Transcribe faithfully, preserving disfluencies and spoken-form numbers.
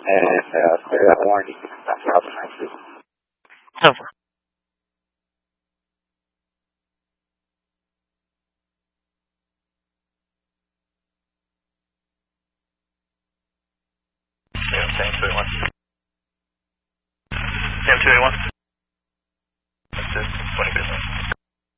and uh, clear that warning. That's how the nice. Over. Yeah, same two eight one. Same two eight one.